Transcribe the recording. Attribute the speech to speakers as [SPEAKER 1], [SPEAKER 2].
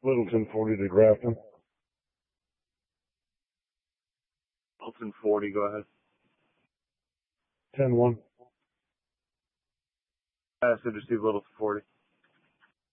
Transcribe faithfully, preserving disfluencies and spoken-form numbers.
[SPEAKER 1] Littleton forty to Grafton.
[SPEAKER 2] Littleton forty, go ahead.
[SPEAKER 1] ten one.
[SPEAKER 2] I said receive Littleton forty.